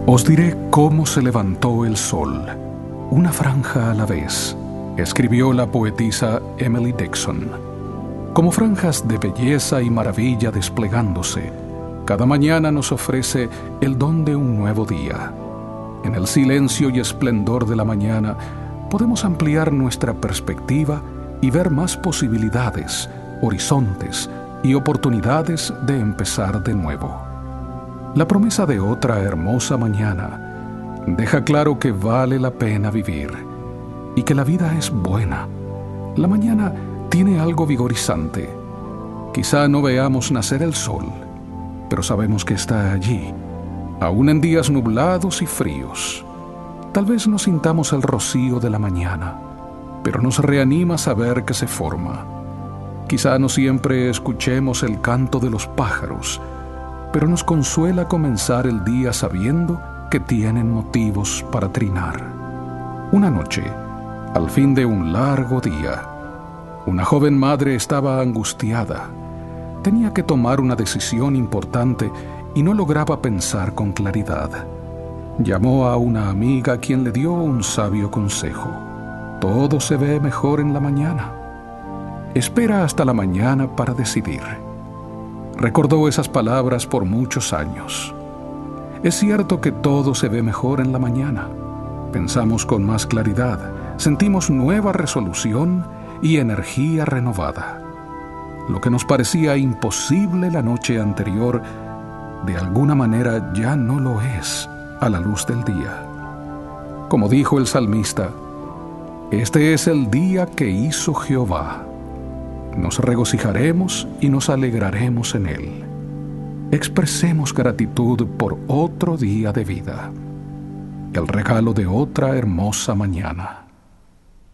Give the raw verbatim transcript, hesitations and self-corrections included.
Os diré cómo se levantó el sol, una franja a la vez, escribió la poetisa Emily Dickinson. Como franjas de belleza y maravilla desplegándose, cada mañana nos ofrece el don de un nuevo día. En el silencio y esplendor de la mañana podemos ampliar nuestra perspectiva y ver más posibilidades, horizontes y oportunidades de empezar de nuevo. La promesa de otra hermosa mañana deja claro que vale la pena vivir y que la vida es buena. La mañana tiene algo vigorizante. Quizá no veamos nacer el sol, pero sabemos que está allí, aún en días nublados y fríos. Tal vez no sintamos el rocío de la mañana, pero nos reanima saber que se forma. Quizá no siempre escuchemos el canto de los pájaros, pero nos consuela comenzar el día sabiendo que tienen motivos para trinar. Una noche, al fin de un largo día, una joven madre estaba angustiada. Tenía que tomar una decisión importante y no lograba pensar con claridad. Llamó a una amiga quien le dio un sabio consejo. Todo se ve mejor en la mañana. Espera hasta la mañana para decidir. Recordó esas palabras por muchos años. Es cierto que todo se ve mejor en la mañana. Pensamos con más claridad, sentimos nueva resolución y energía renovada. Lo que nos parecía imposible la noche anterior, de alguna manera ya no lo es a la luz del día. Como dijo el salmista, este es el día que hizo Jehová. Nos regocijaremos y nos alegraremos en él. Expresemos gratitud por otro día de vida, el regalo de otra hermosa mañana.